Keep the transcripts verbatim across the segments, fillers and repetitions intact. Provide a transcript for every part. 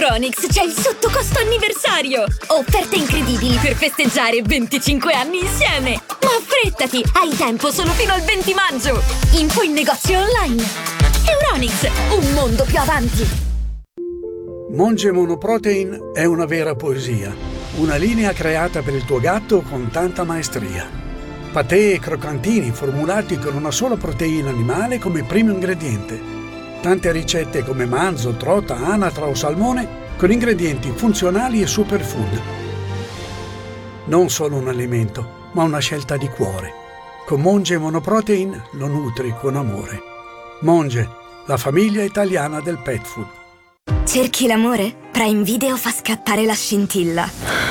Euronics c'è il sottocosto anniversario! Offerte incredibili per festeggiare venticinque anni insieme! Ma affrettati! Hai tempo solo fino al venti maggio! Info in negozio online! Euronics, un mondo più avanti! Monge Monoprotein è una vera poesia. Una linea creata per il tuo gatto con tanta maestria. Patè e croccantini formulati con una sola proteina animale come primo ingrediente. Tante ricette come manzo, trota, anatra o salmone con ingredienti funzionali e superfood. Non solo un alimento, ma una scelta di cuore. Con Monge Monoprotein lo nutri con amore. Monge, la famiglia italiana del pet food. Cerchi l'amore? Prime Video fa scattare la scintilla.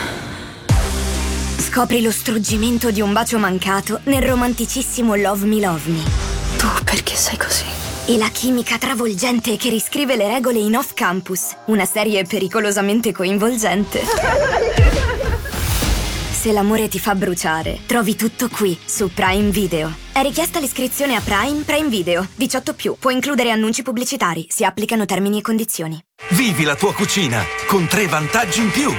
Scopri lo struggimento di un bacio mancato nel romanticissimo Love Me Love Me. Tu perché sei così? E la chimica travolgente che riscrive le regole in Off Campus, una serie pericolosamente coinvolgente. Se l'amore ti fa bruciare, trovi tutto qui, su Prime Video. È richiesta l'iscrizione a Prime Prime Video. diciotto più. Può includere annunci pubblicitari. Si applicano termini e condizioni. Vivi la tua cucina con tre vantaggi in più.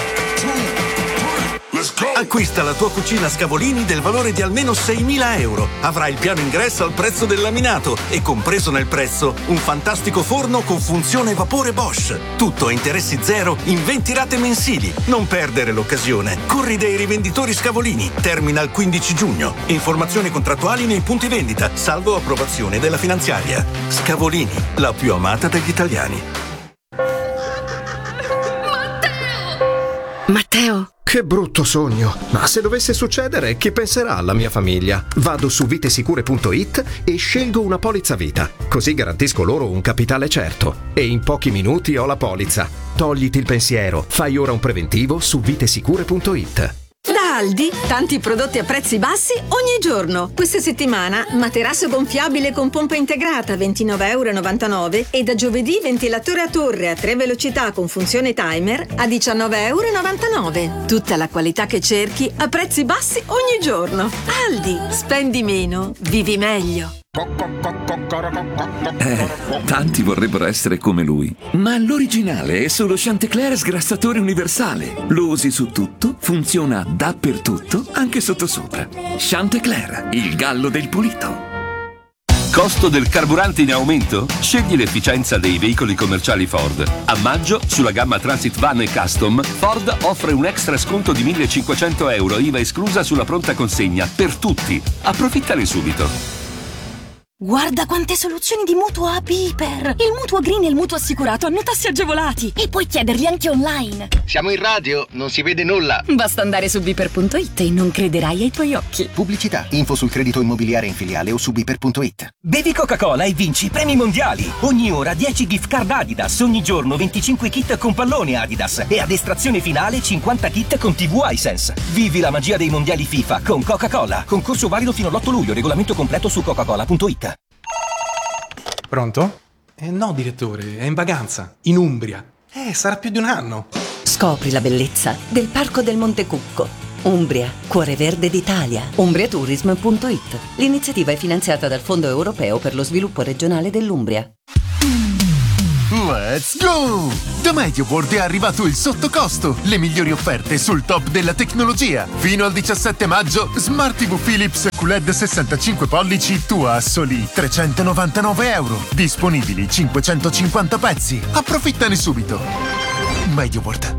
Acquista la tua cucina Scavolini del valore di almeno seimila euro. Avrai il piano ingresso al prezzo del laminato e compreso nel prezzo un fantastico forno con funzione vapore Bosch. Tutto a interessi zero in venti rate mensili. Non perdere l'occasione. Corri dai rivenditori Scavolini. Termina il quindici giugno. Informazioni contrattuali nei punti vendita, salvo approvazione della finanziaria. Scavolini, la più amata degli italiani. Matteo! Matteo! Che brutto sogno! Ma se dovesse succedere, chi penserà alla mia famiglia? Vado su vitesicure punto it e scelgo una polizza vita. Così garantisco loro un capitale certo. E in pochi minuti ho la polizza. Togliti il pensiero. Fai ora un preventivo su vitesicure punto it. Da Aldi, tanti prodotti a prezzi bassi ogni giorno. Questa settimana, materasso gonfiabile con pompa integrata ventinove virgola novantanove euro e da giovedì ventilatore a torre a tre velocità con funzione timer a diciannove virgola novantanove euro. Tutta la qualità che cerchi a prezzi bassi ogni giorno. Aldi, spendi meno, vivi meglio. Eh, tanti vorrebbero essere come lui, ma l'originale è solo Chantecler sgrassatore universale. Lo usi su tutto, funziona dappertutto, anche sottosopra. Chantecler, il gallo del pulito. Costo del carburante in aumento? Scegli l'efficienza dei veicoli commerciali Ford. A maggio, sulla gamma Transit Van e Custom, Ford offre un extra sconto di millecinquecento euro, I V A esclusa sulla pronta consegna, per tutti. Approfittane subito. Guarda quante soluzioni di mutuo a Piper! Il mutuo green e il mutuo assicurato hanno tassi agevolati e puoi chiederli anche online. Siamo in radio, non si vede nulla. Basta andare su Biper punto it e non crederai ai tuoi occhi. Pubblicità, info sul credito immobiliare in filiale o su Biper punto it. Bevi Coca-Cola e vinci premi mondiali. Ogni ora dieci gift card Adidas, ogni giorno venticinque kit con pallone Adidas e ad estrazione finale cinquanta kit con tivù Hisense. Vivi la magia dei mondiali FIFA con Coca-Cola. Concorso valido fino all'otto luglio, regolamento completo su coca cola punto it. Pronto? Eh no, direttore, è in vacanza, in Umbria. Eh, sarà più di un anno. Scopri la bellezza del Parco del Monte Cucco. Umbria, cuore verde d'Italia. umbriatourism punto it. L'iniziativa è finanziata dal Fondo Europeo per lo Sviluppo Regionale dell'Umbria. Let's go! Da MediaWorld è arrivato il sottocosto, le migliori offerte sul top della tecnologia. Fino al diciassette maggio, Smart tivù Philips Q L E D sessantacinque pollici tua a soli trecentonovantanove euro. Disponibili cinquecentocinquanta pezzi. Approfittane subito. MediaWorld.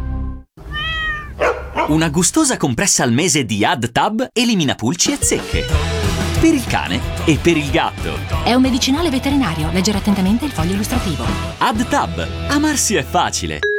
Una gustosa compressa al mese di AddTab elimina pulci e zecche. Per il cane e per il gatto. È un medicinale veterinario. Leggere attentamente il foglio illustrativo. AddTab. Amarsi è facile.